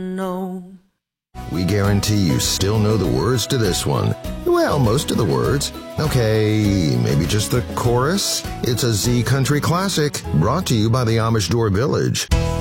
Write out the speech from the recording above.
No. We guarantee you still know the words to this one. Well, most of the words. Okay, maybe just the chorus? It's a Z Country classic, brought to you by the Amish Door Village.